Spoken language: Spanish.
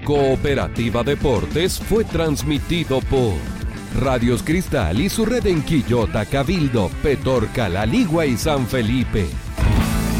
Cooperativa Deportes fue transmitido por Radios Cristal y su red en Quillota, Cabildo, Petorca, La Ligua y San Felipe.